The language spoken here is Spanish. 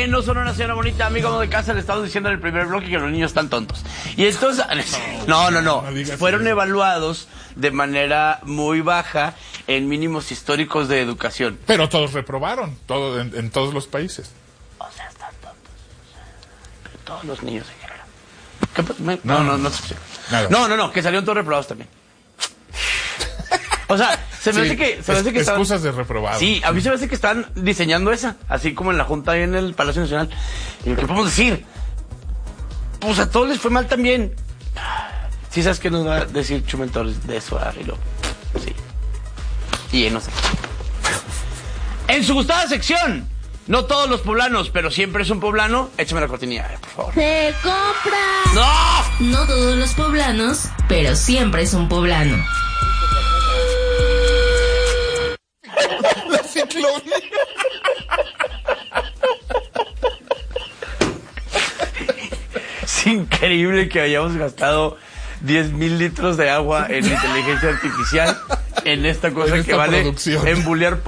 no son una señora bonita, amigo de casa, le estamos diciendo en el primer bloque que los niños están tontos. Y entonces, no, fueron evaluados de manera muy baja en mínimos históricos de educación. Pero todos reprobaron, en todos los países. O sea, están tontos. Todos los niños en general. No, que salieron todos reprobados también. O sea, se me hace que excusas de reprobado. Sí, a mí se me hace que están diseñando esa, así como en la junta ahí en el Palacio Nacional. ¿Y qué podemos decir? Pues a todos les fue mal también. ¿Sí sabes qué nos va a decir Chumel Torres de eso, Arilo? Sí. Y no sé. En su gustada sección, no todos los poblanos, pero siempre es un poblano. Échame la cortinilla, por favor. ¡Se compra! ¡No! No todos los poblanos, pero siempre es un poblano. La ciclón. Es increíble que hayamos gastado 10,000 litros de agua en inteligencia artificial en esta cosa que vale producción. embulear